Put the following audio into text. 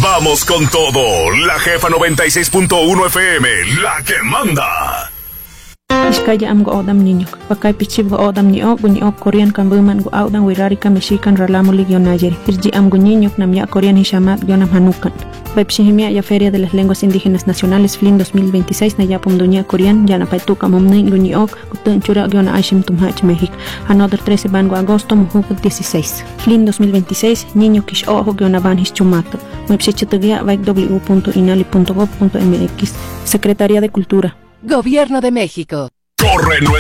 Vamos con todo. La jefa 96.1 FM, la que manda. Iskaya am go odam niño. Pakay pichib go odam ni o Korean kambuman go audan wirarika mexican ralamu ligionayeri. Irji am go niño nam ya Korean hishamat gionam hanukan. Pepshihimia ya Feria de las Lenguas Indígenas Nacionales FLIN 2026 na yapum dunia Korean ya na paituka momnin guni ok kutun chura giona aishim tumhach México. Another 13 bango agosto mujuk 16. FLIN 2026 niño kish ojo giona van hischumato. Mepshichitugia www.inali.gov.mx. Secretaría de Cultura. Gobierno de México. Corre